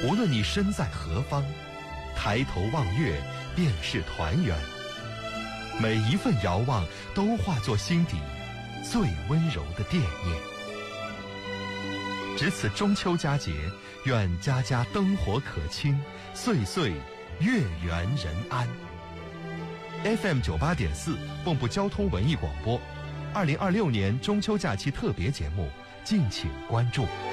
无论你身在何方，抬头望月便是团圆。每一份遥望都化作心底最温柔的惦念。值此中秋佳节，愿家家灯火可亲，岁岁月圆人安。FM 98.4蚌埠交通文艺广播，2026年中秋假期特别节目，敬请关注。